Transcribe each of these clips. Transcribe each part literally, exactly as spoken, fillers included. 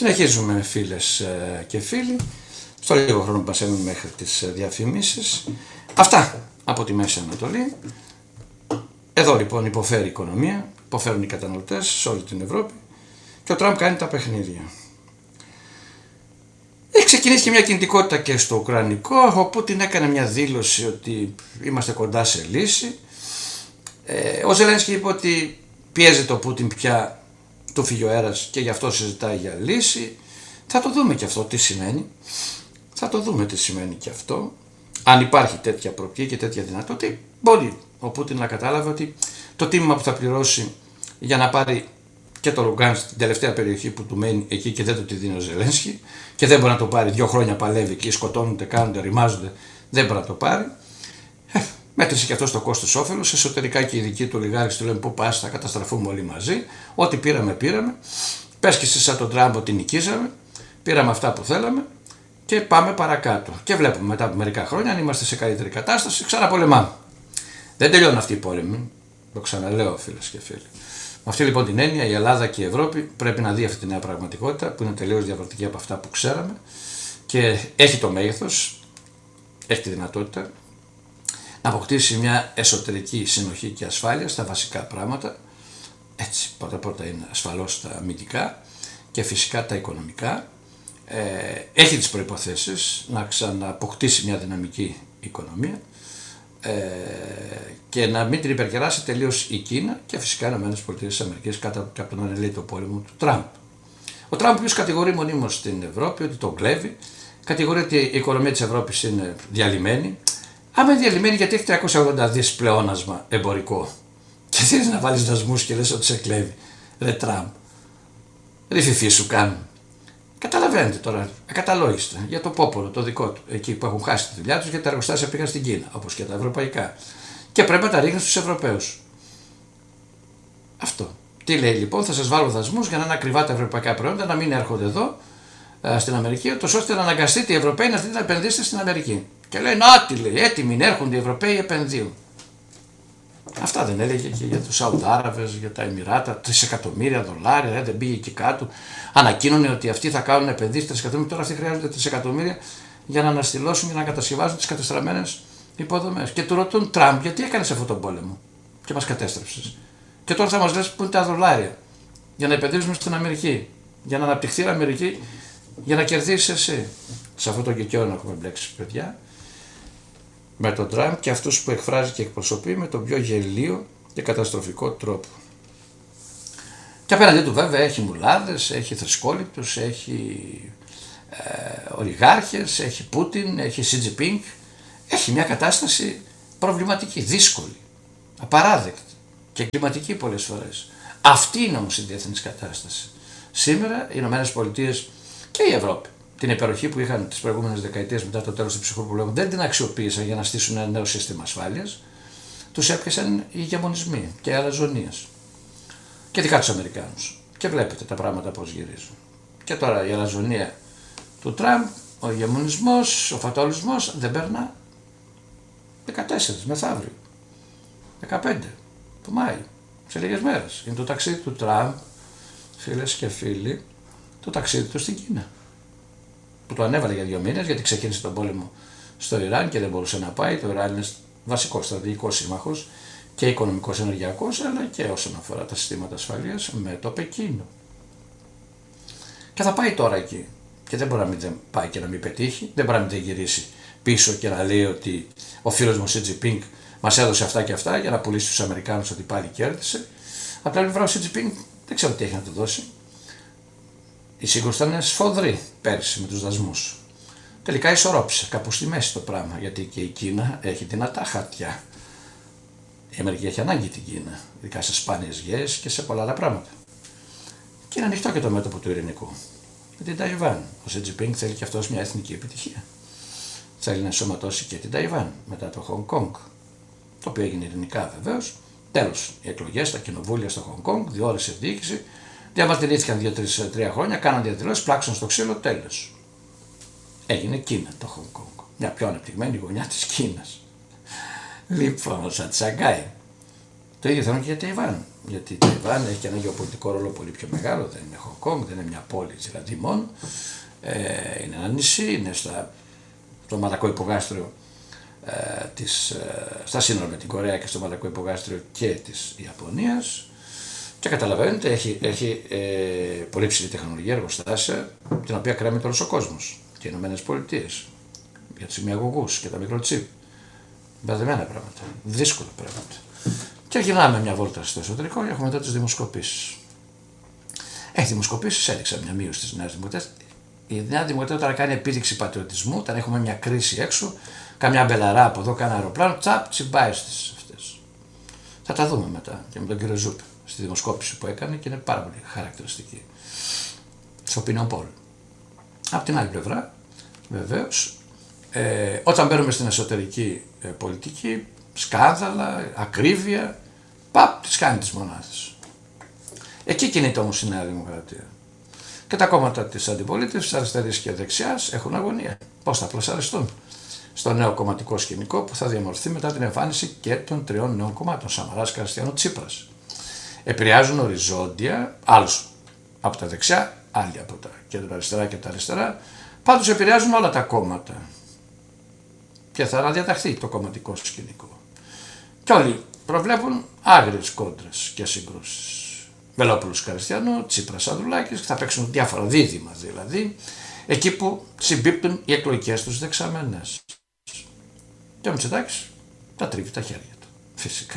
Συνεχίζουμε φίλες και φίλοι, στο λίγο χρόνο που μας έμεινε μέχρι τις διαφημίσεις. Αυτά από τη Μέση Ανατολή. Εδώ λοιπόν υποφέρει η οικονομία, υποφέρουν οι καταναλωτές σε όλη την Ευρώπη και ο Τραμπ κάνει τα παιχνίδια. Έχει ξεκινήσει και μια κινητικότητα και στο Ουκρανικό, ο Πούτιν έκανε μια δήλωση ότι είμαστε κοντά σε λύση. Ε, ο Ζελένσκι είπε ότι πιέζει το Πούτιν πια, του φύγει ο αέρας και γι' αυτό συζητάει για λύση. Θα το δούμε και αυτό τι σημαίνει. Θα το δούμε τι σημαίνει και αυτό. Αν υπάρχει τέτοια προοπτική και τέτοια δυνατότητα, μπορεί ο Πούτιν να κατάλαβε ότι το τίμημα που θα πληρώσει για να πάρει και το Λουγκάνσκ, την τελευταία περιοχή που του μένει εκεί και δεν του τη δίνει ο Ζελένσκι, και δεν μπορεί να το πάρει, δύο χρόνια παλεύει εκεί, σκοτώνονται, κάνονται, ρημάζονται, δεν μπορεί να το πάρει. Ε, μέτρησε και αυτό το κόστος όφελος. Εσωτερικά και οι δικοί του ολιγάρχες του λένε: πού πας, θα καταστραφούμε όλοι μαζί. Ό,τι πήραμε, πήραμε. Πες και εσύ σαν τον Τραμπ ότι νικήσαμε, πήραμε αυτά που θέλαμε και πάμε παρακάτω. Και βλέπουμε μετά από μερικά χρόνια, αν είμαστε σε καλύτερη κατάσταση, ξαναπολεμάμε. Δεν τελειώνουν αυτοί οι πόλεμοι. Το ξαναλέω, φίλες και φίλοι. Με αυτή λοιπόν την έννοια, η Ελλάδα και η Ευρώπη πρέπει να δει αυτή τη νέα πραγματικότητα που είναι τελείως διαφορετική από αυτά που ξέραμε και έχει το μέγεθος, έχει τη δυνατότητα να αποκτήσει μια εσωτερική συνοχή και ασφάλεια στα βασικά πράγματα. Έτσι, πρώτα πρώτα είναι ασφαλώς τα αμυντικά και φυσικά τα οικονομικά. Ε, έχει τις προϋποθέσεις να ξανααποκτήσει μια δυναμική οικονομία ε, και να μην την υπερκεράσει τελείως η Κίνα και φυσικά οι ΗΠΑ κάτω από τον ανελίτο πόλεμο του Τραμπ. Ο Τραμπ, ο οποίος κατηγορεί μονίμως στην Ευρώπη ότι τον κλέβει, κατηγορεί ότι η οικονομία της Ευρώπης είναι διαλυμένη. Άμα είναι διαλυμένη, γιατί έχει τριακόσια ογδόντα δις πλεόνασμα εμπορικό και θέλεις να βάλεις δασμούς και λες ότι σε κλέβει, ρε Τραμπ, ρε φιφί σου κάνουν. Καταλαβαίνετε τώρα, ακαταλόγιστα για το πόπολο, το δικό του, εκεί που έχουν χάσει τη δουλειά τους, γιατί τα εργοστάσια πήγαν στην Κίνα, όπως και τα ευρωπαϊκά. Και πρέπει να τα ρίχνει στους Ευρωπαίους. Αυτό. Τι λέει λοιπόν, θα σας βάλω δασμούς για να είναι ακριβά τα ευρωπαϊκά προϊόντα, να μην έρχονται εδώ α, στην Αμερική, ώστε να αναγκαστείτε οι Ευρωπαίοι να δείτε να επενδύσετε στην Αμερική. Και λέει, να τι λέει, έτοιμοι να έρχονται οι Ευρωπαίοι, επενδύουν. Αυτά δεν έλεγε και για τους Σαουδάραβες, για τα Εμιράτα, τρισεκατομμύρια δολάρια, δεν πήγε εκεί κάτω. Ανακοίνωνε ότι αυτοί θα κάνουν επενδύσεις τρισεκατομμύρια, τώρα αυτοί χρειάζονται τρισεκατομμύρια για να αναστηλώσουν και να κατασκευάσουν τις κατεστραμμένες υποδομές. Και του ρωτούν, Τραμπ, γιατί έκανες αυτόν τον πόλεμο και μας κατέστρεψες. Και τώρα θα μας λες πού είναι τα δολάρια για να επενδύσουμε στην Αμερική, για να αναπτυχθεί η Αμερική, για να κερδίσεις εσύ. Σε αυτό το κικαιώνα έχουμε μπλέξει, παιδιά, με τον Τραμπ και αυτούς που εκφράζει και εκπροσωπεί με τον πιο γελίο και καταστροφικό τρόπο. Και απέναντι του βέβαια έχει μουλάδες, έχει θρησκόληπτους, έχει ε, ολιγάρχες, έχει Πούτιν, έχει Σι Τζι Πινγκ. Έχει μια κατάσταση προβληματική, δύσκολη, απαράδεκτη και κλιματική πολλές φορές. Αυτή είναι όμως η διεθνής κατάσταση. Σήμερα οι ΗΠΑ και η Ευρώπη, την υπεροχή που είχαν τις προηγούμενες δεκαετίες μετά το τέλος του ψυχρού πολέμου, δεν την αξιοποίησαν για να στήσουν ένα νέο σύστημα ασφάλειας. Τους έπιασαν οι ηγεμονισμοί και οι αλαζονίες. Και ειδικά τους Αμερικάνους. Και βλέπετε τα πράγματα πώς γυρίζουν. Και τώρα η αλαζονία του Τραμπ, ο ηγεμονισμός, ο φατολισμός δεν περνά. δεκατέσσερα μεθαύριο. δεκαπέντε του Μάη. Σε λίγες μέρες. Είναι το ταξίδι του Τραμπ, φίλες και φίλοι, το ταξίδι του στην Κίνα. Που το ανέβαλε για δύο μήνες γιατί ξεκίνησε τον πόλεμο στο Ιράν και δεν μπορούσε να πάει. Το Ιράν είναι βασικός στρατηγικός σύμμαχος και οικονομικός ενεργειακός, αλλά και όσον αφορά τα συστήματα ασφαλείας με το Πεκίνο. Και θα πάει τώρα εκεί. Και δεν μπορεί να μην πάει και να μην πετύχει, δεν μπορεί να μην γυρίσει πίσω και να λέει ότι ο φίλος μου Σι Τζι Πινγκ μας έδωσε αυτά και αυτά για να πουλήσει στους Αμερικάνους ότι πάλι κέρδισε. Από την άλλη πλευρά ο Σι Τζι Πινγκ δεν ξέρω τι έχει να του δώσει. Η σύγκρουση ήταν σφοδρή πέρσι με τους δασμούς. Τελικά ισορρόπησε κάπου στη μέση το πράγμα, γιατί και η Κίνα έχει δυνατά χαρτιά. Η Αμερική έχει ανάγκη την Κίνα, ειδικά σε σπάνιες γέες και σε πολλά άλλα πράγματα. Και είναι ανοιχτό και το μέτωπο του ειρηνικού. Με την Ταϊβάν. Ο Σι Τζι Πινγκ θέλει και αυτός μια εθνική επιτυχία. Θέλει να ενσωματώσει και την Ταϊβάν μετά το Χονγκ Κονγκ. Το οποίο έγινε ειρηνικά βεβαίως. Τέλος, οι εκλογές, τα κοινοβούλια στο Χονγκ Κονγκ, διόρισε διοίκηση. Διαμαρτυρήθηκαν δύο τρία χρόνια, κάναν διαδηλώσεις, πλάξαν στο ξύλο, τέλος. Έγινε Κίνα το Χονγκ Κονγκ. Μια πιο ανεπτυγμένη γωνιά της Κίνας. Λοιπόν, σαν τη Σαγκάη. Το ίδιο θέλουν και για Ταϊβάν. Γιατί η Ταϊβάν έχει και ένα γεωπολιτικό ρόλο πολύ πιο μεγάλο, δεν είναι Χονγκ Κονγκ, δεν είναι μια πόλη δηλαδή μόνο. Ε, είναι ένα νησί, είναι στα, στο Μαλακό υπογάστριο ε, της, ε, στα σύνορα με την Κορέα και στο Μαλακό υπογάστριο και της Ιαπωνίας. Και καταλαβαίνετε, έχει, έχει ε, πολύ ψηλή τεχνολογία, εργοστάσια, την οποία κρέμεται όλος ο κόσμος. Και οι Ηνωμένες Πολιτείες, για τους ημιαγωγούς και τα μικροτσίπ. Μπερδεμένα πράγματα, δύσκολα πράγματα. Και γυρνάμε μια βόλτα στο εσωτερικό και έχουμε εδώ τις δημοσκοπήσεις. Ε, οι δημοσκοπήσεις έδειξαν μια μείωση της Νέας Δημοκρατίας. Η Νέα Δημοκρατία όταν κάνει επίδειξη πατριωτισμού, όταν έχουμε μια κρίση έξω, καμιά μπελαρά από εδώ, κάνα αεροπλάνο, τσαπ, τσιμπάει στις αυτές. Θα τα δούμε μετά και με τον κύριο Ζούπ στη δημοσκόπηση που έκανε και είναι πάρα πολύ χαρακτηριστική. Στο opinion poll. Απ' την άλλη πλευρά, βεβαίως, ε, όταν μπαίνουμε στην εσωτερική ε, πολιτική, σκάνδαλα, ακρίβεια, παπ, τις κάνει τις μονάδες. Εκεί κινείται όμως η Νέα Δημοκρατία. Και τα κόμματα της αντιπολίτευσης, αριστερής και δεξιάς, έχουν αγωνία. Πώς θα πλασαριστούν στο νέο κομματικό σκηνικό που θα διαμορφωθεί μετά την εμφάνιση και των τριών νέων κομμάτων, Σαμαράς, Καριστιανού, Τσίπρας. Επηρεάζουν οριζόντια, άλλους από τα δεξιά, άλλοι από τα κέντρο αριστερά και τα αριστερά, πάντως επηρεάζουν όλα τα κόμματα. Και θα αναδιαταχθεί το κομματικό σκηνικό. Και όλοι προβλέπουν άγριες κόντρες και συγκρούσεις. Βελόπουλος Καριστιανού, Τσίπρας Ανδρουλάκης, θα παίξουν διάφορα δίδυμα δηλαδή, εκεί που συμπίπτουν οι εκλογικές τους δεξαμενές. Και ο Μητσοτάκης τα τρίβει τα χέρια του, φυσικά.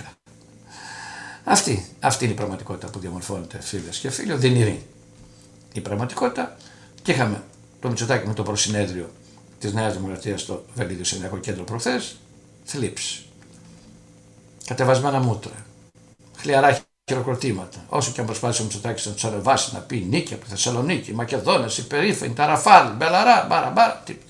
Αυτή, αυτή είναι η πραγματικότητα που διαμορφώνεται, φίλες και φίλοι, οδυνηρή η πραγματικότητα. Και είχαμε το Μητσοτάκη με το προσυνέδριο της Νέας Δημοκρατίας στο Βελίδιο Συνδιακό Κέντρο προχθές, θλίψη. Κατεβασμένα μούτρα, χλιαρά χειροκροτήματα. Όσο και αν προσπάθησε ο Μητσοτάκης να τους ανεβάσει, να πει νίκη από τη Θεσσαλονίκη, Μακεδόνες, υπερήφανοι, Ταραφάλ, Μπελαρά, μπαραμπάρα, τίποτα.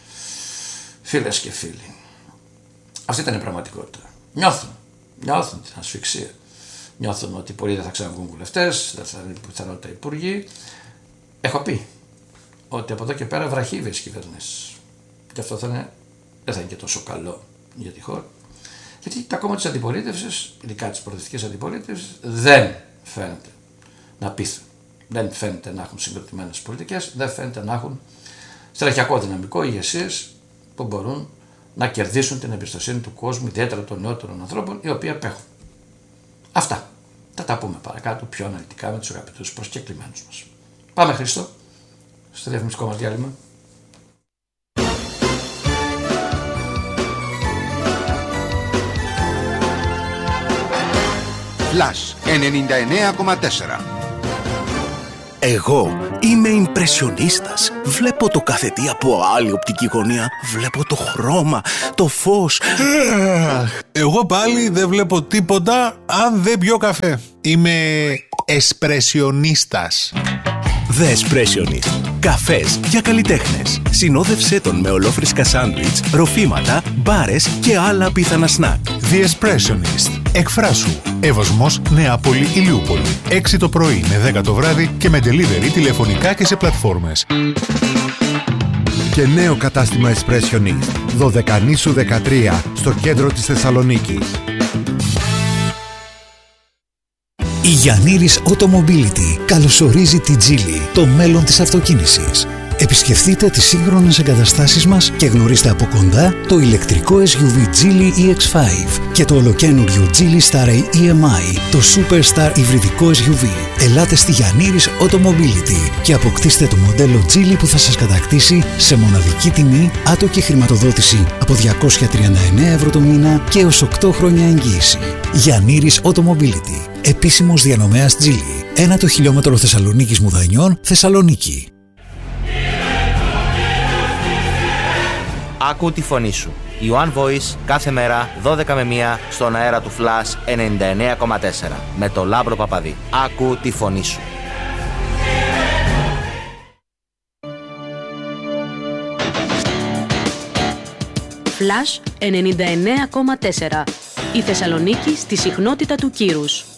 Φίλες και φίλοι, αυτή ήταν η πραγματικότητα. Νιώθουν, νιώθουν την ασφυξία. Νιώθουν ότι πολλοί δεν θα ξαναβγούν βουλευτές, δεν θα είναι πιθανότητα υπουργοί. Έχω πει ότι από εδώ και πέρα βραχύβες κυβερνήσεις. Και αυτό θα είναι, δεν θα είναι και τόσο καλό για τη χώρα. Γιατί τα κόμματα της αντιπολίτευσης, ειδικά της προοδευτικής αντιπολίτευσης, δεν φαίνεται να πείθουν. Δεν φαίνεται να έχουν συγκροτημένες πολιτικές, δεν φαίνεται να έχουν στρατιακό δυναμικό, ηγεσίες που μπορούν να κερδίσουν την εμπιστοσύνη του κόσμου, ιδιαίτερα των νεότερων ανθρώπων, οι οποίοι απέχουν. Αυτά. Θα τα πούμε παρακάτω πιο αναλυτικά με τους αγαπητούς προσκεκλημένους μας. Πάμε, Χρήστο, στο διαφημιστικό μας διάλειμμα. Flash ενενήντα εννέα κόμμα τέσσερα. Εγώ είμαι ιμπρεσιονίστας. Βλέπω το κάθε τι από άλλη οπτική γωνία. Βλέπω το χρώμα, το φως. Εγώ πάλι δεν βλέπω τίποτα αν δεν πιω καφέ. Είμαι εσπρεσιονίστας. The Espressionist. Καφές για καλλιτέχνες. Συνόδευσέ τον με ολόφρυσκα σάντουιτς, ροφήματα, μπάρες και άλλα απίθανα σνακ. The Espressionist. Εκφράσου. Εύωσμος, Νεάπολη, Ηλιούπολη. έξι το πρωί με δέκα το βράδυ και με delivery τηλεφωνικά και σε πλατφόρμες. Και νέο κατάστημα Espressionist. Δωδεκανήσου δεκατρία στο κέντρο της Θεσσαλονίκης. Η Γιαννήρης Automobility καλωσορίζει τη Geely, το μέλλον της αυτοκίνησης. Επισκεφτείτε τις σύγχρονες εγκαταστάσεις μας και γνωρίστε από κοντά το ηλεκτρικό ες γιου βι Geely ι εξ πέντε και το ολοκαίνουργιο Geely Starray ι εμ άι, το Superstar υβριδικό ες γιου βι. Ελάτε στη Γιαννήρης Automobility και αποκτήστε το μοντέλο Geely που θα σας κατακτήσει σε μοναδική τιμή, άτοκη χρηματοδότηση από διακόσια τριάντα εννέα ευρώ το μήνα και έως οκτώ χρόνια εγγύηση. Γιαννήρης Automobility. Επίσημος διανομέας Geely. Ένα το χιλιόμετρο Θεσσαλονίκης Μουδανιών, Θεσσαλονίκη. Άκου τη φωνή σου. Ιωάνν Voice κάθε μέρα δώδεκα με μία στον αέρα του Flash ενενήντα εννέα κόμμα τέσσερα με το Λάμπρο Παπαδί. Άκου τη φωνή σου. Flash ενενήντα εννέα κόμμα τέσσερα. Η Θεσσαλονίκη στη συχνότητα του κύρους.